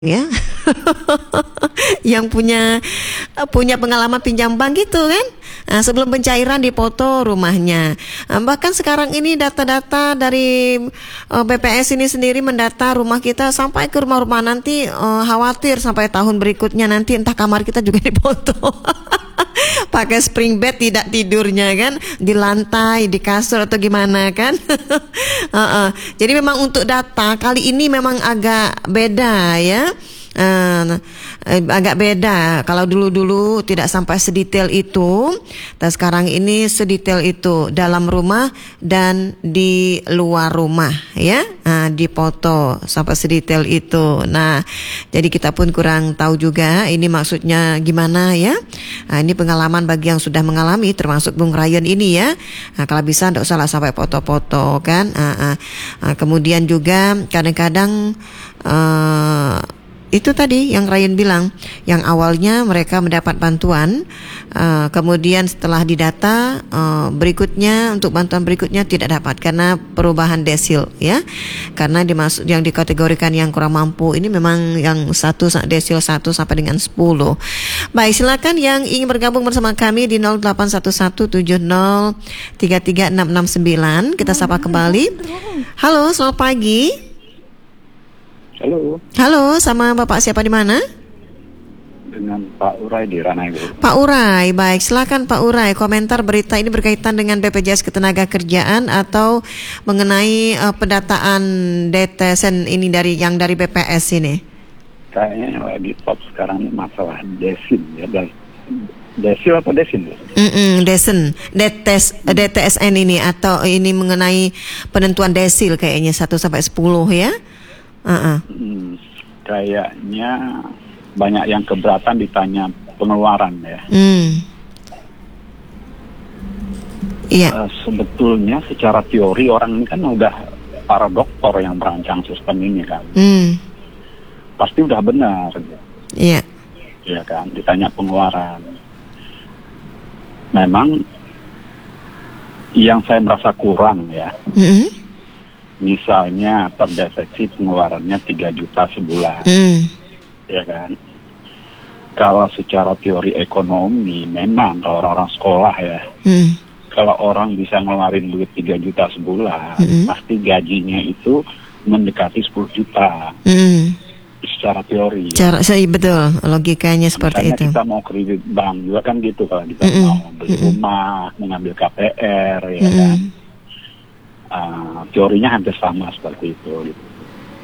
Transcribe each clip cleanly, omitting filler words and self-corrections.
ya. Yang punya pengalaman pinjam bank gitu kan. Nah, sebelum pencairan dipoto rumahnya. Bahkan sekarang ini data-data dari BPS ini sendiri mendata rumah kita sampai ke rumah-rumah nanti, khawatir sampai tahun berikutnya nanti entah kamar kita juga dipoto. Pakai spring bed tidak tidurnya kan, di lantai, di kasur atau gimana kan. Jadi memang untuk data kali ini memang agak beda ya. Agak beda. Kalau dulu tidak sampai sedetail itu, dan sekarang ini sedetail itu dalam rumah dan di luar rumah ya. Dipoto sampai sedetail itu. Nah, jadi kita pun kurang tahu juga ini maksudnya gimana ya. Ini pengalaman bagi yang sudah mengalami, termasuk Bung Ryan ini ya. Kalau bisa tidak usah sampai foto-foto kan. Kemudian juga kadang-kadang itu tadi yang Ryan bilang, yang awalnya mereka mendapat bantuan, kemudian setelah didata, berikutnya untuk bantuan berikutnya tidak dapat karena perubahan desil ya, karena yang dikategorikan yang kurang mampu ini memang yang desil 1 sampai dengan 10. Baik, silakan yang ingin bergabung bersama kami di 081170333669. Kita sapa kembali. Halo, selamat pagi. Halo, sama Bapak siapa di mana? Dengan Pak Urai di Ranai. Pak Urai, baik, silakan Pak Urai. Komentar berita ini berkaitan dengan BPJS Ketenagakerjaan atau mengenai pendataan DTSN ini dari BPS ini? Kayaknya yang lagi top sekarang masalah desin ya, desil apa desin? DTSN ini atau ini mengenai penentuan desil kayaknya 1 sampai 10 ya. Kayaknya banyak yang keberatan ditanya pengeluaran ya. Iya. Sebetulnya secara teori orang ini kan udah para dokter yang merancang sistem ini kan. Pasti udah benar. Iya. Iya kan, ditanya pengeluaran. Memang yang saya merasa kurang ya. Misalnya terdeteksi pengeluarannya 3 juta sebulan, ya kan? Kalau secara teori ekonomi, memang kalau orang sekolah ya, kalau orang bisa ngeluarin duit 3 juta sebulan, pasti gajinya itu mendekati 10 juta. Secara teori. Betul, logikanya seperti itu. Kita mau kredit bank juga kan gitu, kalau kita mau beli rumah, mengambil KPR, ya kan? Teorinya hampir sama seperti itu gitu.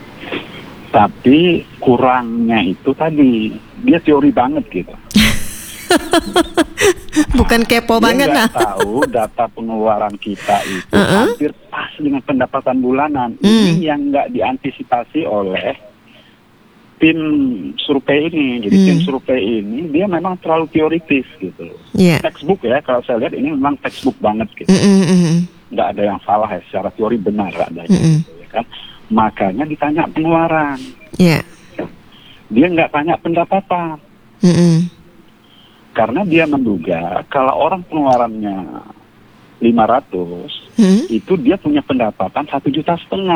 Tapi kurangnya itu tadi, dia teori banget gitu. Bukan kepo banget lah. Dia tahu data pengeluaran kita itu hampir pas dengan pendapatan bulanan. Ini yang nggak diantisipasi oleh tim survei ini. Jadi tim survei ini dia memang terlalu teoritis gitu. Textbook ya, kalau saya lihat ini memang textbook banget gitu. Nggak ada yang salah ya, secara teori benar adanya, ya kan? Makanya ditanya pengeluaran. Dia nggak tanya pendapatan. Karena dia menduga kalau orang pengeluarannya 500, itu dia punya pendapatan 1,5 juta.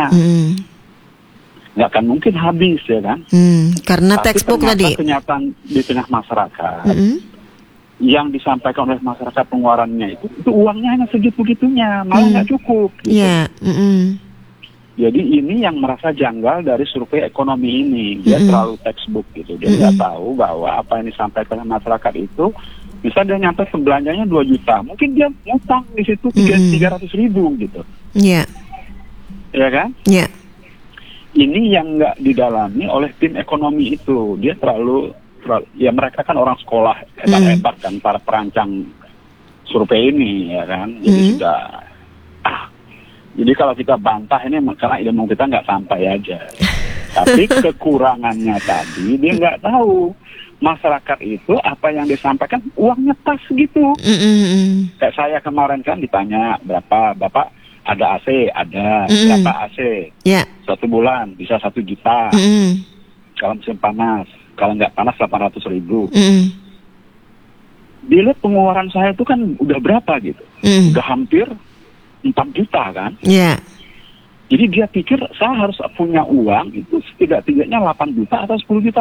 Nggak akan mungkin habis ya kan? Karena textbook tadi. Kenyataan di tengah masyarakat. Yang disampaikan oleh masyarakat pengeluarannya itu uangnya hanya segitu-gitunya, malah nggak cukup. Gitu. Jadi ini yang merasa janggal dari survei ekonomi ini, dia terlalu textbook gitu. Dia nggak tahu bahwa apa yang disampaikan oleh masyarakat itu, misalnya dia nyampe belanjanya 2 juta, mungkin dia ngutang di situ 300 ribu gitu. Ya kan? Ini yang nggak didalami oleh tim ekonomi itu, dia terlalu ya mereka kan orang sekolah hebat-hebat kan, para perancang survei ini ya kan. Jadi sudah jadi kalau kita bantah ini karena ilmu kita nggak sampai aja. Tapi kekurangannya tadi dia nggak tahu masyarakat itu apa yang disampaikan uangnya pas gitu. Kayak saya kemarin kan ditanya berapa Bapak ada AC, ada berapa AC? 1 bulan bisa 1 juta. Kalau musim panas, kalau nggak panas 800 ribu. Dilihat pengeluaran saya itu kan udah berapa gitu, udah hampir 4 juta kan. Jadi dia pikir saya harus punya uang itu setidak-tidaknya 8 juta atau 10 juta